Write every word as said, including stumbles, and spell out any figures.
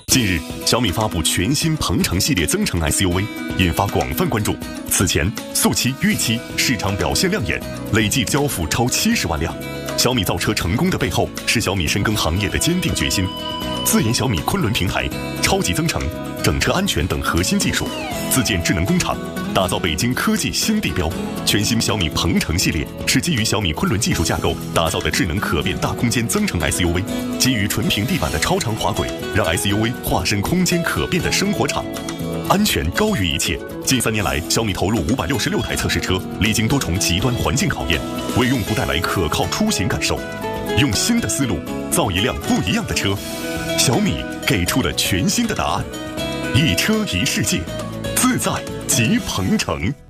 近日，小米发布全新鹏程系列增程 S U V， 引发广泛关注。此前，速七、预期市场表现亮眼，累计交付超七十万辆。小米造车成功的背后，是小米深耕行业的坚定决心。自研小米昆仑平台、超级增程、整车安全等核心技术，自建智能工厂，打造北京科技新地标。全新小米鹏程系列是基于小米昆仑技术架构打造的智能可变大空间增程 S U V， 基于纯平地板的超长滑轨，让 S U V 化身空间可变的生活场。安全高于一切。近三年来，小米投入五百六十六台测试车，历经多重极端环境考验，为用户带来可靠出行感受。用新的思路造一辆不一样的车，小米给出了全新的答案。一车一世界，自在即鹏程。